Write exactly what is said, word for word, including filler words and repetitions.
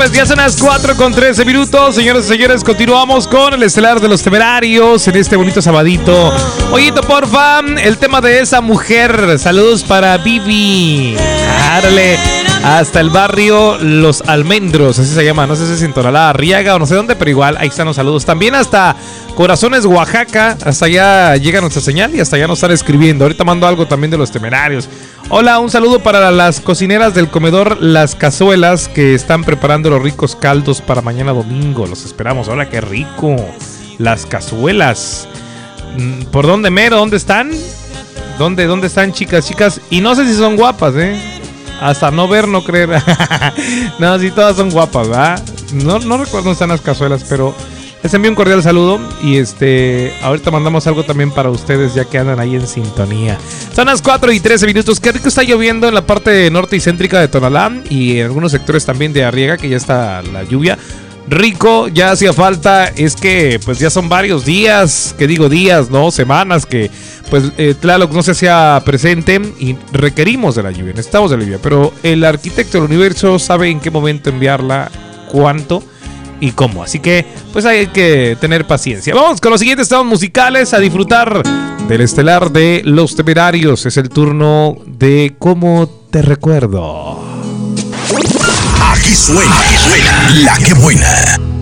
pues ya son las cuatro con trece minutos. Señores y señores, continuamos con el estelar de los temerarios en este bonito sabadito. Oyito, porfa, el tema de esa mujer. Saludos para Vivi. Dale, hasta el barrio Los Almendros, así se llama. No sé si es en Tonalá, Arriaga o no sé dónde, pero igual ahí están los saludos. También hasta Corazones, Oaxaca. Hasta allá llega nuestra señal y hasta allá nos están escribiendo. Ahorita mando algo también de los temerarios. Hola, un saludo para las cocineras del comedor Las Cazuelas que están preparando los ricos caldos para mañana domingo. Los esperamos. Hola, qué rico. Las Cazuelas. ¿Por dónde mero? ¿Dónde están? ¿Dónde, dónde están, chicas, chicas? Y no sé si son guapas, ¿eh? Hasta no ver, no creer. No, sí, todas son guapas, ¿verdad? No, no recuerdo dónde están las cazuelas, pero les envío un cordial saludo. Y este, ahorita mandamos algo también para ustedes, ya que andan ahí en sintonía. Son las cuatro y trece minutos. Qué rico está lloviendo en la parte norte y céntrica de Tonalá. Y en algunos sectores también de Arriaga, que ya está la lluvia. Rico, ya hacía falta. Es que pues ya son varios días, que digo días, no semanas, que pues eh, Tlaloc no se hacía presente y requerimos de la lluvia, necesitamos de la lluvia. Pero el arquitecto del universo sabe en qué momento enviarla, cuánto y cómo. Así que pues hay que tener paciencia. Vamos con los siguientes temas musicales a disfrutar del estelar de Los Temerarios. Es el turno de Cómo Te Recuerdo. Aquí suena, aquí suena La Que Buena.